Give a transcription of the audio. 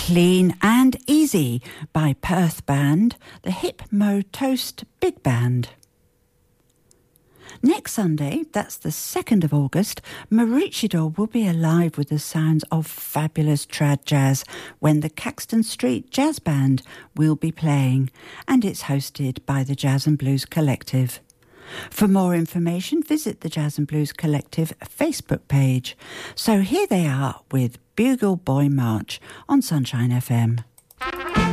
Clean and Easy by Perth band, the Hip Mo Toast Big Band. Next Sunday, that's the 2nd of August, Maroochydore will be alive with the sounds of fabulous trad jazz when the Caxton Street Jazz Band will be playing, and it's hosted by the Jazz and Blues Collective. For more information, visit the Jazz and Blues Collective Facebook page. So here they are with Bugle Boy March on Sunshine FM.